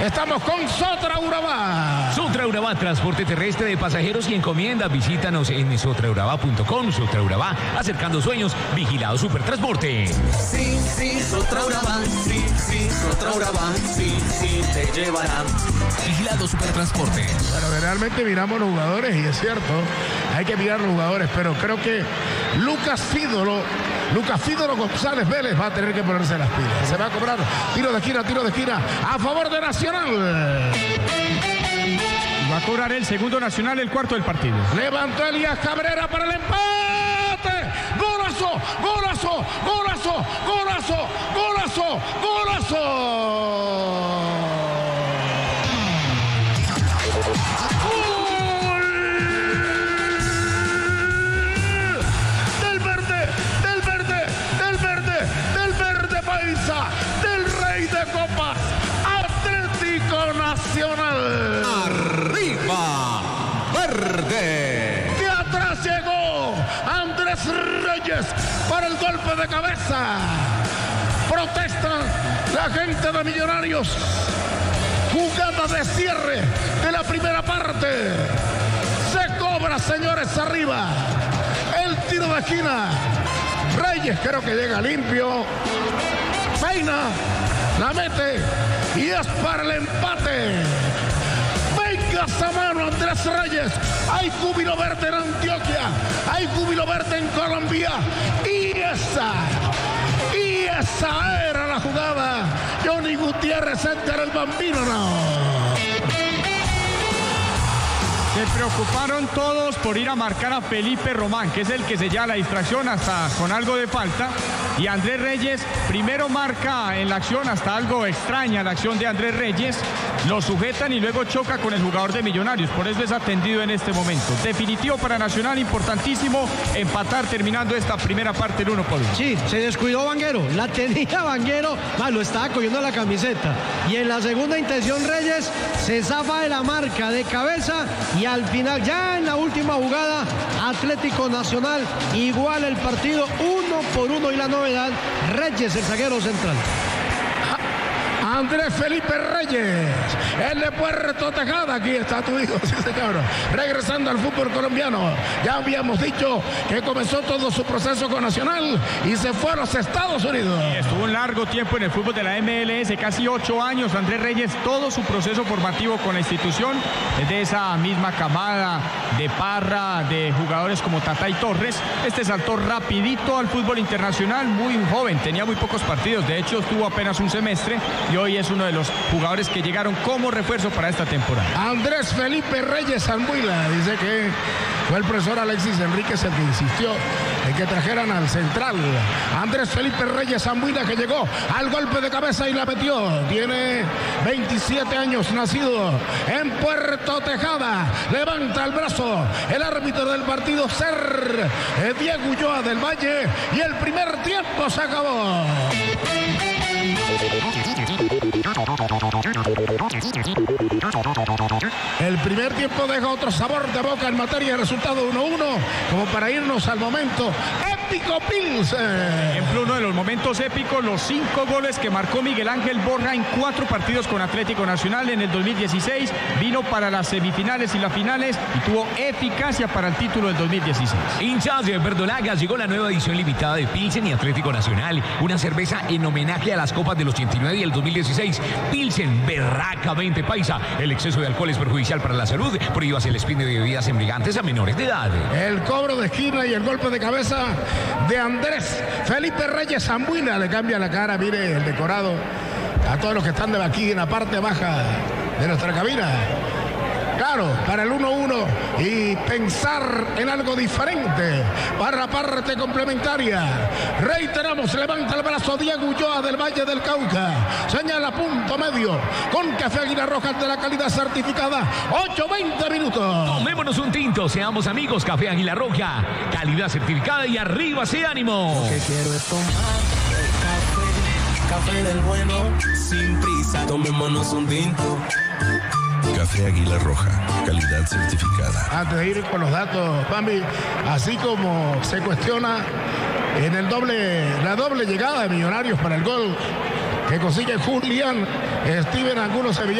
Estamos con Sotra Urabá. Sotra Urabá, transporte terrestre de pasajeros y encomiendas. Visítanos en sotraurabá.com. Sotra Urabá, acercando sueños, vigilado Supertransporte. Sí, Sotra Urabá, sí, Sotra Urabá, sí, te llevarán. Vigilado Supertransporte. Bueno, realmente miramos los jugadores y es cierto, hay que mirar los jugadores, pero creo que Lucas Fídolo González Vélez va a tener que ponerse las pilas. Se va a cobrar tiro de esquina a favor de Nacional. Va a cobrar el segundo Nacional, el cuarto del partido. Levantó Elías Cabrera para el empate. ¡Golazo! ¡Golazo! ¡Golazo! ¡Golazo! ¡Golazo! ¡Golazo! Del rey de copas, Atlético Nacional. Arriba, verde. De atrás llegó Andrés Reyes para el golpe de cabeza. Protesta la gente de Millonarios. Jugada de cierre de la primera parte. Se cobra, señores, arriba. El tiro de esquina. Reyes creo que llega limpio. Peina, la mete y es para el empate. Venga esa mano, Andrés Reyes. Hay júbilo verde en Antioquia, hay júbilo verde en Colombia. Y esa era la jugada. Johnny Gutiérrez entra el Bambino, no. Se preocuparon todos por ir a marcar a Felipe Román, que es el que se lleva la distracción hasta con algo de falta. Y Andrés Reyes primero marca en la acción, hasta algo extraña la acción de Andrés Reyes. Lo sujetan y luego choca con el jugador de Millonarios. Por eso es atendido en este momento. Definitivo para Nacional, importantísimo empatar terminando esta primera parte el 1-1. Sí, se descuidó Vanguero. La tenía Vanguero, lo estaba cogiendo la camiseta. Y en la segunda intención Reyes se zafa de la marca de cabeza. Y al final, ya en la última jugada, Atlético Nacional iguala el partido 1-1 y la novedad, Reyes, el zaguero central. Andrés Felipe Reyes, el de Puerto Tejada, aquí está tu hijo, sí señor, regresando al fútbol colombiano. Ya habíamos dicho que comenzó todo su proceso con Nacional y se fue a los Estados Unidos. Y estuvo un largo tiempo en el fútbol de la MLS, casi 8 años. Andrés Reyes, todo su proceso formativo con la institución, es de esa misma camada de Parra, de jugadores como Tatay Torres. Este saltó rapidito al fútbol internacional, muy joven, tenía muy pocos partidos, de hecho tuvo apenas un semestre y hoy es uno de los jugadores que llegaron como refuerzo para esta temporada. Andrés Felipe Reyes Zambuila dice que fue el profesor Alexis Enríquez el que insistió en que trajeran al central. Andrés Felipe Reyes Zambuila, que llegó al golpe de cabeza y la metió. Tiene 27 años, nacido en Puerto Tejada. Levanta el brazo el árbitro del partido, Ser Diego Ulloa del Valle, y el primer tiempo se acabó. El primer tiempo deja otro sabor de boca en materia de resultado 1-1, como para irnos al momento épico Pilsen. Ejemplo, uno de los momentos épicos, los 5 goles que marcó Miguel Ángel Borja en 4 partidos con Atlético Nacional en el 2016, vino para las semifinales y las finales y tuvo eficacia para el título del 2016. Hinchas de verdolagas, llegó la nueva edición limitada de Pilsen y Atlético Nacional, una cerveza en homenaje a las copas del 89 y el 2016. Pilsen, berracamente paisa. El exceso de alcohol es perjudicial para la salud. Prohíbase el expendio de bebidas embriagantes a menores de edad. El cobro de esquina y el golpe de cabeza de Andrés Felipe Reyes Zambuila. Le cambia la cara, mire, el decorado a todos los que están de aquí en la parte baja de nuestra cabina. Claro, para el 1-1 y pensar en algo diferente para la parte complementaria. Reiteramos, levanta el brazo Diego Ulloa del Valle del Cauca. Señala punto medio con Café Águila Roja de la calidad certificada. 8-20 minutos. Tomémonos un tinto, seamos amigos. Café Águila Roja, calidad certificada y arriba ese ánimo. Lo que quiero es tomar café del bueno, sin prisa. Tomémonos un tinto. Café Águila Roja, calidad certificada. Antes de ir con los datos, Bambi, así como se cuestiona en la doble llegada de Millonarios para el gol que consigue Julián Steven Angulo Sevilla.